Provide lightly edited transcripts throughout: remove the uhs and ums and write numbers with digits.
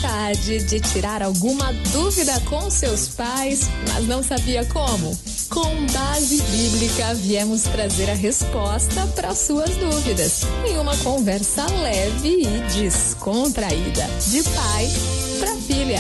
vontade de tirar alguma dúvida com seus pais, mas não sabia como? Com base bíblica, viemos trazer a resposta para suas dúvidas em uma conversa leve e descontraída, de pai para filha.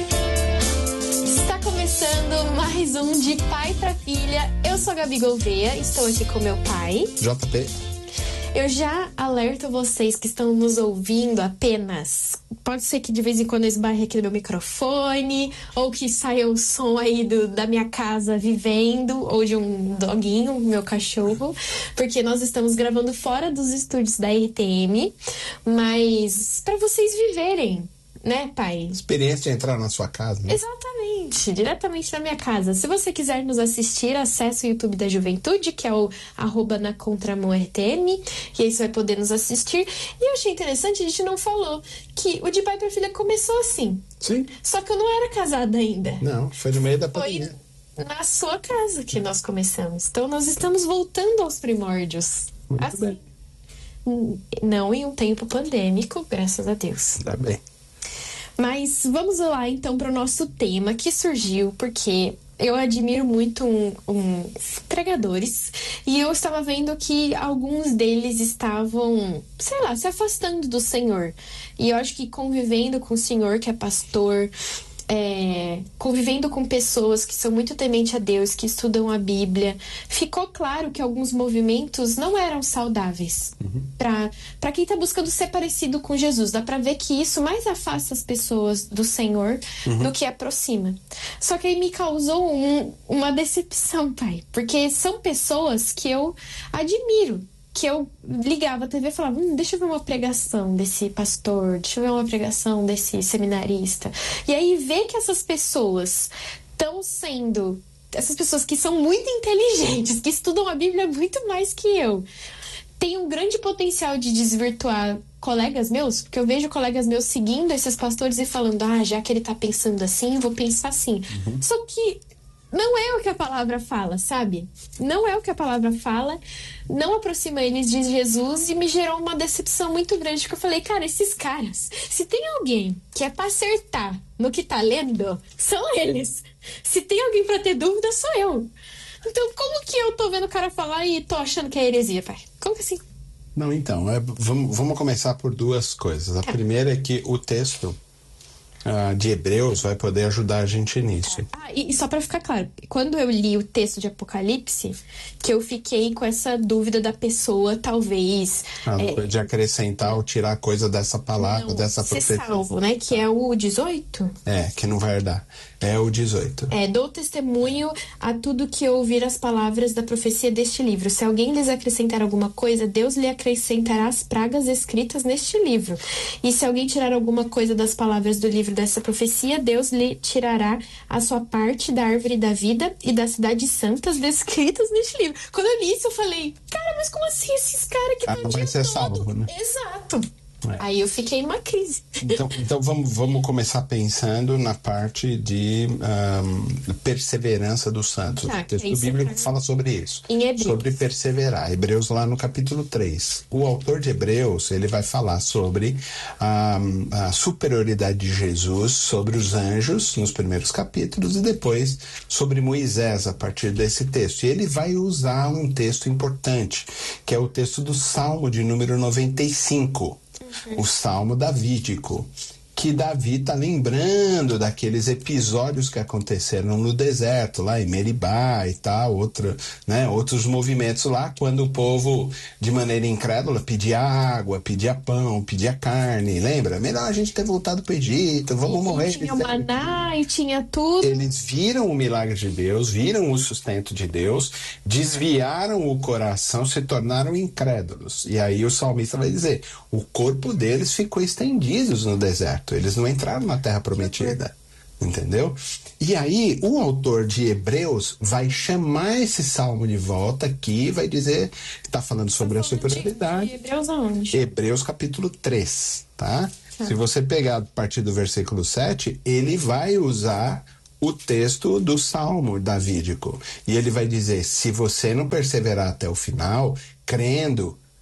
Está começando mais um De Pai para Filha. Eu sou a Gabi Gouveia, estou aqui com meu pai, JP. Eu já alerto vocês que estão nos ouvindo apenas. Pode ser que de vez em quando eu esbarre aqui no meu microfone, ou que saia o som aí da minha casa vivendo, ou de um doguinho, meu cachorro, porque nós estamos gravando fora dos estúdios da RTM, mas para vocês viverem, né, pai? Experiência de entrar na sua casa, né? Exatamente, diretamente na minha casa. Se você quiser nos assistir, acesse o YouTube da Juventude, que é o @nacontramãoRTM, e aí você vai poder nos assistir. E eu achei interessante, a gente não falou que o De Pai para Filha começou assim. Sim. Só que eu não era casada ainda. Não, foi no meio da pandemia. Foi na sua casa que nós começamos. Então nós estamos voltando aos primórdios. Muito assim. bem. Não em um tempo pandêmico, graças a Deus. Tá bem. Mas vamos lá então para o nosso tema que surgiu porque eu admiro muito pregadores e eu estava vendo que alguns deles estavam, sei lá, se afastando do Senhor. E eu acho que convivendo com o Senhor, que é pastor, convivendo com pessoas que são muito tementes a Deus, que estudam a Bíblia, ficou claro que alguns movimentos não eram saudáveis. Para quem está buscando ser parecido com Jesus, dá para ver que isso mais afasta as pessoas do Senhor do que aproxima. Só que aí me causou uma decepção, pai, porque são pessoas que eu admiro, que eu ligava a TV e falava, deixa eu ver uma pregação desse pastor, deixa eu ver uma pregação desse seminarista. E aí ver que essas pessoas estão sendo, essas pessoas que são muito inteligentes, que estudam a Bíblia muito mais que eu, tem um grande potencial de desvirtuar colegas meus, porque eu vejo colegas meus seguindo esses pastores e falando, já que ele tá pensando assim, vou pensar assim. Só que não é o que a palavra fala, sabe? Não é o que a palavra fala, não aproxima eles de Jesus e me gerou uma decepção muito grande, porque eu falei, cara, esses caras, se tem alguém que é pra acertar no que tá lendo, são eles. Se tem alguém pra ter dúvida, sou eu. Então, como que eu tô vendo o cara falar e tô achando que é heresia, pai? Como que assim? Não, então, vamos começar por duas coisas. A primeira é que o texto de Hebreus vai poder ajudar a gente nisso. E só pra ficar claro, quando eu li o texto de Apocalipse, que eu fiquei com essa dúvida da pessoa, talvez... de acrescentar ou tirar coisa dessa palavra, dessa profecia. Ser salvo, né? Que é o 18? Que não vai herdar. É o 18. Dou testemunho a tudo que ouvir as palavras da profecia deste livro. Se alguém lhes acrescentar alguma coisa, Deus lhe acrescentará as pragas escritas neste livro. E se alguém tirar alguma coisa das palavras do livro dessa profecia, Deus lhe tirará a sua parte da árvore da vida e das cidades santas descritas neste livro. Quando eu li isso, eu falei, cara, mas como assim esses caras que não vai ser salvo, né? Exato. Aí eu fiquei numa crise. Então vamos começar pensando na parte de perseverança dos santos. O texto bíblico fala sobre isso. Em Hebreus. Sobre perseverar. Hebreus lá no capítulo 3. O autor de Hebreus, ele vai falar sobre a superioridade de Jesus sobre os anjos nos primeiros capítulos e depois sobre Moisés a partir desse texto. E ele vai usar um texto importante, que é o texto do Salmo de número 95. O Salmo davídico, que Davi está lembrando daqueles episódios que aconteceram no deserto, lá em Meribá e tal, outros movimentos lá, quando o povo, de maneira incrédula, pedia água, pedia pão, pedia carne, lembra? Melhor a gente ter voltado para o Egito, vamos morrer. Tinha o maná e tinha tudo. Eles viram o milagre de Deus, viram o sustento de Deus, desviaram o coração, se tornaram incrédulos. E aí o salmista vai dizer, o corpo deles ficou estendido no deserto. Eles não entraram na terra prometida, entendeu? E aí o autor de Hebreus vai chamar esse salmo de volta aqui e vai dizer, está falando sobre a superioridade. Hebreus aonde? Hebreus capítulo 3, tá? Se você pegar a partir do versículo 7, ele vai usar o texto do salmo davídico. E ele vai dizer, se você não perseverar até o final, crendo,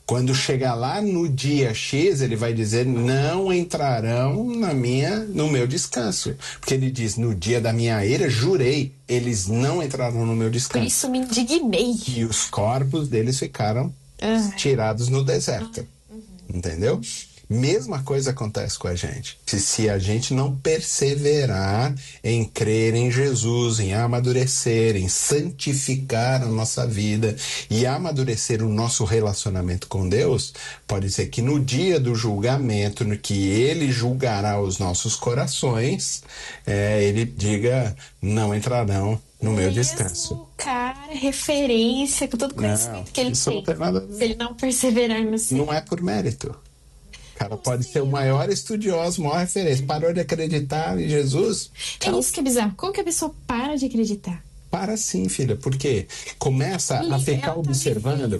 Quando chegar lá no dia X, ele vai dizer, não entrarão no meu descanso. Porque ele diz, no dia da minha ira, jurei, eles não entrarão no meu Por descanso. isso me indignei. E os corpos deles ficaram tirados no deserto. Entendeu? Mesma coisa acontece com a gente. Se a gente não perseverar em crer em Jesus, em amadurecer, em santificar a nossa vida e amadurecer o nosso relacionamento com Deus, pode ser que no dia do julgamento, no que Ele julgará os nossos corações, Ele diga, não entrarão no meu descanso. Cara, referência, com todo o conhecimento que ele isso tem. não tem nada a ver. Se ele não perseverar no seu... Não é por mérito. O cara pode ser o maior estudioso, maior referência. Parou de acreditar em Jesus. É isso que é bizarro. Como que a pessoa para de acreditar? Para sim, filha, porque começa a ficar observando,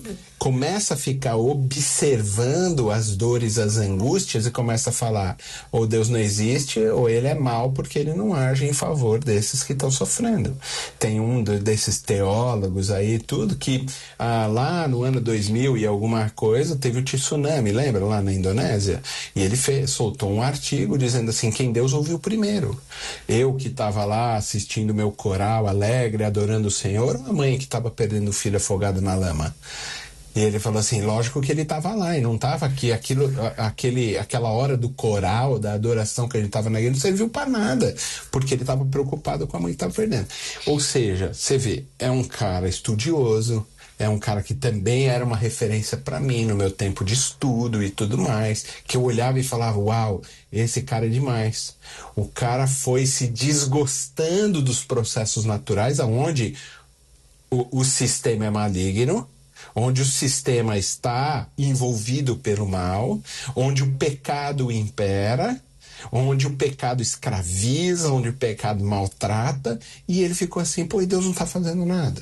as dores, as angústias e começa a falar, ou Deus não existe, ou ele é mau porque ele não age em favor desses que estão sofrendo. Tem um desses teólogos aí, tudo que lá no ano 2000 e alguma coisa, teve o tsunami, lembra? Lá na Indonésia. E ele soltou um artigo dizendo assim, quem Deus ouviu primeiro. Eu que estava lá assistindo meu coral alegre, adorando o Senhor, ou a mãe que estava perdendo o filho afogado na lama? E ele falou assim, lógico que ele estava lá e não estava aqui. Aquela hora do coral, da adoração que ele estava na igreja, não serviu para nada, porque ele estava preocupado com a mãe que estava perdendo. Ou seja, você vê, é um cara estudioso, é um cara que também era uma referência para mim no meu tempo de estudo e tudo mais, que eu olhava e falava, uau, esse cara é demais. O cara foi se desgostando dos processos naturais, aonde o sistema é maligno, onde o sistema está envolvido pelo mal, onde o pecado impera, onde o pecado escraviza, onde o pecado maltrata, e ele ficou assim, pô, e Deus não está fazendo nada.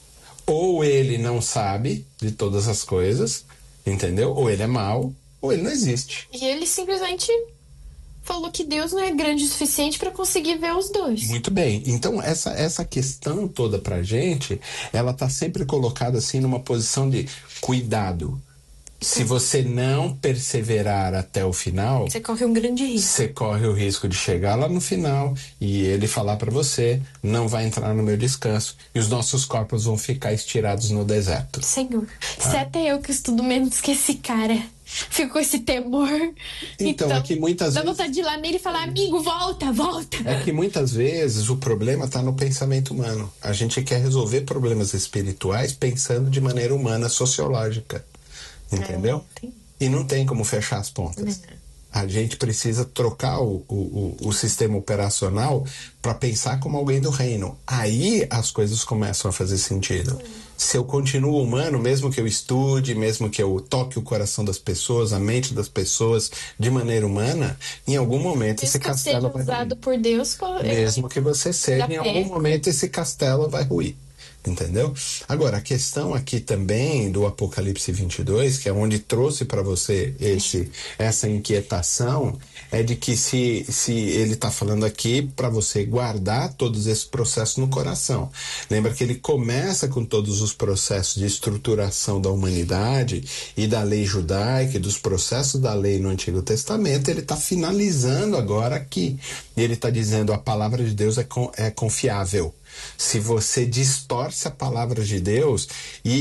Ou ele não sabe de todas as coisas, entendeu? Ou ele é mau, ou ele não existe. E ele simplesmente falou que Deus não é grande o suficiente para conseguir ver os dois. Muito bem. Então, essa questão toda pra gente, ela tá sempre colocada assim numa posição de cuidado. Se você não perseverar até o final, você corre um grande risco. Você corre o risco de chegar lá no final e ele falar para você, não vai entrar no meu descanso e os nossos corpos vão ficar estirados no deserto. Senhor, se até eu que estudo menos que esse cara fico com esse temor. Então é que muitas dá vezes... vontade de ir lá nele e falar, amigo, volta. É que muitas vezes o problema está no pensamento humano. A gente quer resolver problemas espirituais pensando de maneira humana, sociológica. Entendeu? E não tem como fechar as pontas. A gente precisa trocar o sistema operacional para pensar como alguém do reino. Aí as coisas começam a fazer sentido. Se eu continuo humano, mesmo que eu estude, mesmo que eu toque o coração das pessoas, a mente das pessoas de maneira humana, em algum momento esse castelo vai ruir. Usado por Deus, mesmo que você seja, em algum momento esse castelo vai ruir. Entendeu? Agora, a questão aqui também do Apocalipse 22, que é onde trouxe para você essa inquietação, é de que se ele está falando aqui para você guardar todos esses processos no coração. Lembra que ele começa com todos os processos de estruturação da humanidade e da lei judaica, e dos processos da lei no Antigo Testamento, ele está finalizando agora aqui. E ele está dizendo a palavra de Deus é confiável. Se você distorce a palavra de Deus,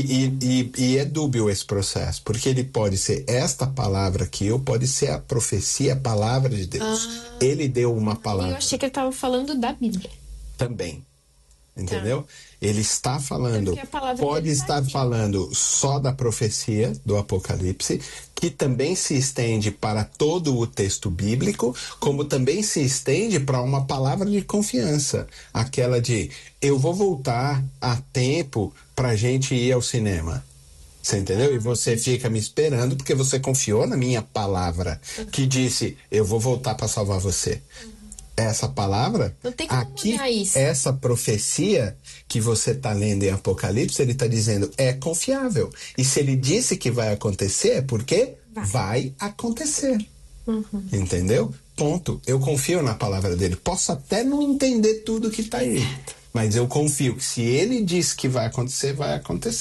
e é dúbio esse processo, porque ele pode ser esta palavra aqui, ou pode ser a profecia, a palavra de Deus. Ele deu uma palavra. Eu achei que ele estava falando da Bíblia. Também. Entendeu? Ele está falando, pode estar falando só da profecia do Apocalipse, que também se estende para todo o texto bíblico, como também se estende para uma palavra de confiança, aquela de eu vou voltar a tempo para a gente ir ao cinema. Você entendeu? E você fica me esperando porque você confiou na minha palavra, que disse eu vou voltar para salvar você. Essa palavra, não tem como aqui, isso. Essa profecia que você está lendo em Apocalipse, ele está dizendo, é confiável. E se ele disse que vai acontecer, é porque vai acontecer. Entendeu? Ponto. Eu confio na palavra dele. Posso até não entender tudo que está aí, mas eu confio que se ele disse que vai acontecer, vai acontecer.